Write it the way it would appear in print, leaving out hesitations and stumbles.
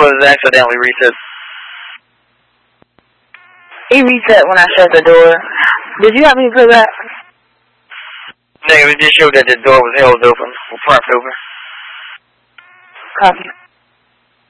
was accidentally reset. He reset when I shut the door. Did you have me put that? Negative, it just showed that the door was held open, or propped open. Copy.